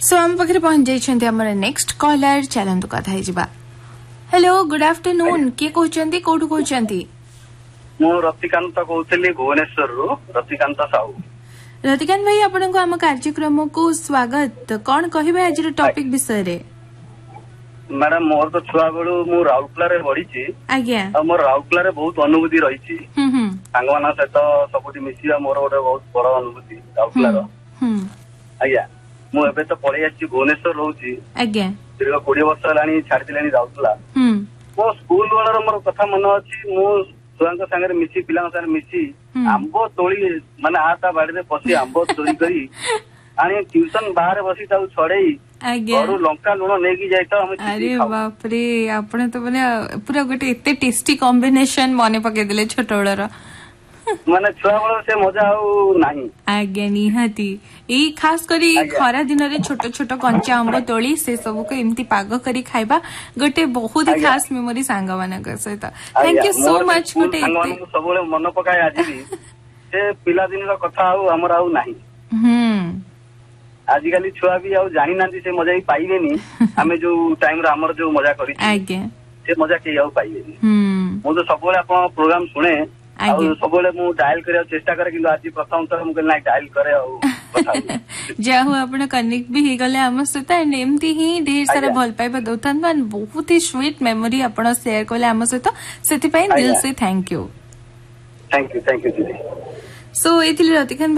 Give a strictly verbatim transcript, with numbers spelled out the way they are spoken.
सो आम पाखे पहुंच जाइछन्ती हमर नेक्स्ट कॉलर चलंतु कथा हिजिबा। हेलो गुड आफ्टरनून के कहउछन्ती कोठु कहउछन्ती? मो रतिकांत कहउतली भुवनेश्वर रु रतिकांत साहू। रतिकांत भाई आपनको हम कार्यक्रम को स्वागत। कोन कहिबे आज टॉपिक विषय रे? मैडम मोर तो छुआ बेलू मु राउरकेला रे बढ़ी आज्ञा और मोर राउरकेला रे बहुत अनुभूति रही सांगमान सहित सबुठी मिसिया मोर गोटे बहुत बड़ अनुभूति राउरकेला रो आज्ञा मु एबे तो पळै आछि भुवनेश्वर रहउछि आज्ञा दीर्घ कोड़े वर्ष हेलानी छाड़ी दिलानी राउरकेला मो स्कूल वाला मोर कथा मन अछि मु छुआंक संगे मिसी पिलांक संगे मिसी आंबो तोली माने आता बाड़ी रे पसी आंबो तोली करी आनी ट्यूशन बाहर बसी ताऊ छड़ेई घरु लंका लुण नेकी जाय तो हम अरे बाप रे आपण तो माने पूरा गोटे एते टेस्टी कॉम्बिनेशन मने पके दिले छोट बड़र माने छुआ बड़ से मजा आउ नाही आज्ञा निहाती ए खास करी खरा दिन रे छोट छोट कंचा आंब तोली से सब को एमती पाग करी खाइबा गोटे बहुत ही खास मेमोरी सांग मानक सहित। थैंक यू सो मच गोटे सबले मन पकाय आज भी से पिला दिन रो कथा आउ हमर आउ नाही हम आजिकली छुआ भी आउ जानी नांती से मजा ही पाइबेनी हमें जो टाइम रे हमर जो मजा करी आज्ञा से मजा के आउ पाइबेनी हम मु तो सबले अपन प्रोग्राम सुने आ सबले मु डायल करे चेष्टा करे किंतु आज प्रथम थर मु कहना डायल करे आ कथा जाहु आपण कनेक्ट भी हे गले हम सहित एंड एमती ही ढेर सारा भल पाइबा दउथन मान बहुत ही स्वीट मेमोरी आपण शेयर करले हम सहित सेति पई दिल से thank you thank you thank you दीदी। सो एथिले रतिकांत